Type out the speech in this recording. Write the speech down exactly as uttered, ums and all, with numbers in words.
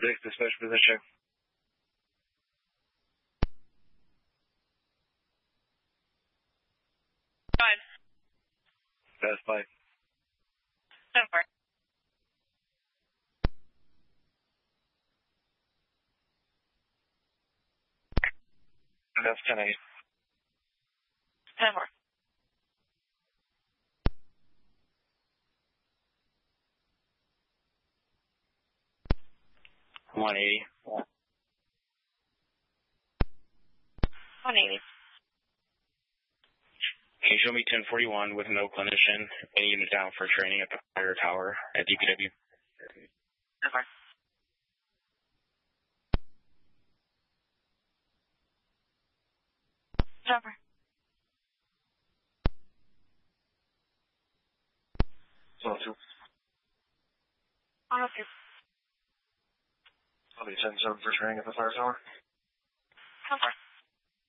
Six, dispatch position. Five. Best five. Seven four. That's ten eight. Ten four. One eighty. One eighty. Can you show me ten forty-one with no clinician? Any unit down for training at the fire tower at D P W? Ten four. Jumper. So two. one oh two. I'll be ten seven for training at the fire tower. Ten four.